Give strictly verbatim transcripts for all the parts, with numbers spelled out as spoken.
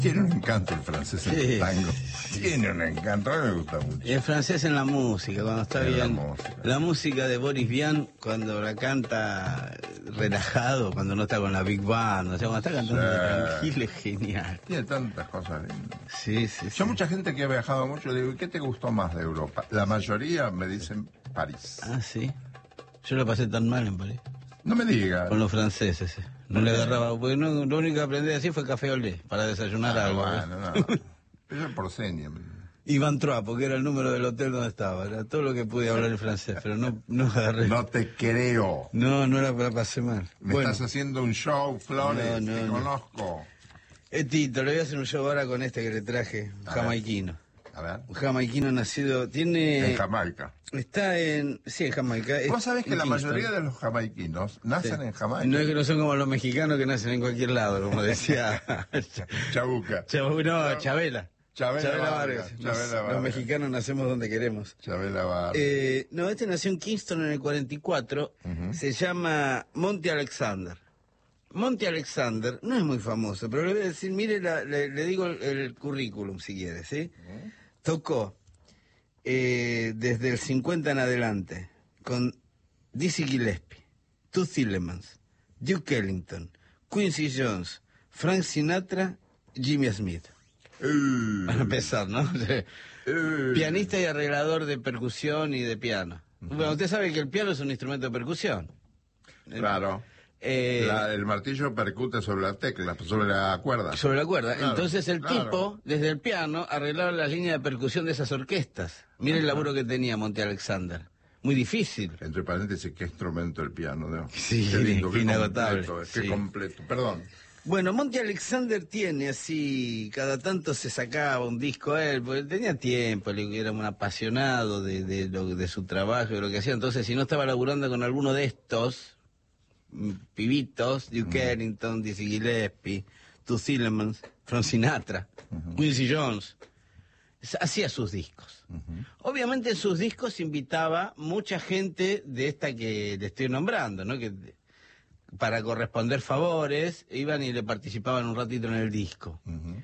Tiene un encanto el francés en Sí. el tango. Tiene un encanto, a mí me gusta mucho. Y el francés en la música, cuando está En la bien. música. La música de Boris Vian, cuando la canta relajado, cuando no está con la Big Band, o sea, cuando está cantando Sí. tranquilo, es genial. Tiene tantas cosas lindas. Sí, sí, sí. Yo mucha gente que ha viajado mucho, le digo, ¿y qué te gustó más de Europa? La mayoría me dicen París. Ah, sí. Yo lo pasé tan mal en París. No me digas. Con los franceses, eh. No le agarraba, porque no, lo único que aprendí así fue café olé, para desayunar Ah, algo. bueno, ¿eh? no. Eso es por seña. Ivan Trois, porque era el número del hotel donde estaba. Era todo lo que pude hablar en francés, pero no, no agarré. No te creo. No, no era para pasé mal. Me Bueno, estás haciendo un show, Flores, No, no, te no. conozco. eh, Tito, le voy a hacer un show ahora con este que le traje, un A ver. jamaiquino. A ver. Un jamaiquino nacido, tiene... En Jamaica. Está en... Sí, en Jamaica. es- Vos sabés que en la Kingston. mayoría de los jamaiquinos nacen Sí. en Jamaica. No es que no son como los mexicanos que nacen en cualquier lado, como decía... Chabuca. Chabu- no, Chabela. Chabela Vargas, Los- Chabela Los Vargas. mexicanos nacemos donde queremos. Chabela Vargas. Eh, no, este nació en Kingston en el cuarenta y cuatro. Ujú. Se llama Monty Alexander. Monty Alexander no es muy famoso, pero le voy a decir, mire, la- le, le digo el, el currículum si quiere, ¿sí? Tocó eh, desde el cincuenta en adelante con Dizzy Gillespie, Toots Thielemans, Duke Ellington, Quincy Jones, Frank Sinatra, Jimmy Smith. Uh, Para empezar, ¿no? uh. Pianista y arreglador de percusión y de piano. Bueno, usted sabe que el piano es un instrumento de percusión. Claro. Eh, La- el martillo percute sobre la tecla, sobre la cuerda. sobre la cuerda. Claro, Entonces el claro. tipo, desde el piano, arreglaba las líneas de percusión de esas orquestas. Mire el laburo que tenía Monty Alexander. Muy difícil. Entre paréntesis, qué instrumento el piano, ¿no? Sí, qué lindo, qué inagotable, completo, sí. qué completo. Perdón. Bueno, Monty Alexander tiene así, cada tanto se sacaba un disco él, porque tenía tiempo, él era un apasionado de, de, lo- de su trabajo, de lo que hacía. Entonces, si no estaba laburando con alguno de estos mm, pibitos, Duke Ellington, Dizzy Gillespie, Toots Thielemans, Frank Sinatra, Quincy Jones, s- hacía sus discos. Obviamente en sus discos invitaba mucha gente de esta que le estoy nombrando, ¿no? Que para corresponder favores, iban y le participaban un ratito en el disco.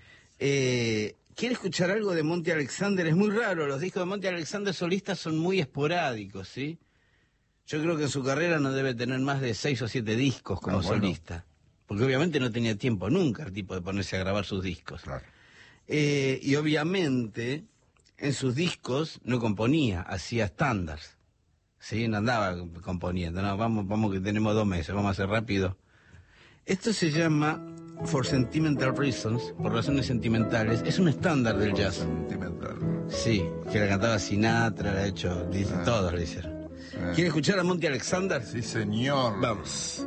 Eh, ¿Quiere escuchar algo de Monty Alexander? Es muy raro, los discos de Monty Alexander solistas son muy esporádicos, ¿sí? Yo creo que en su carrera no debe tener más de seis o siete discos como Ah, bueno. solista. Porque obviamente no tenía tiempo nunca el tipo de ponerse a grabar sus discos. Claro. Eh, y obviamente en sus discos no componía, hacía estándares. Sí, no andaba componiendo, no, vamos, vamos que tenemos dos meses, vamos a hacer rápido. Esto se llama For Sentimental Reasons, por razones sentimentales, es un estándar del jazz. Sentimental. Sí, que la cantaba Sinatra, la ha hecho, dice, Ah. todos le hicieron. Ah. ¿Quiere escuchar a Monty Alexander? Sí, señor. Vamos.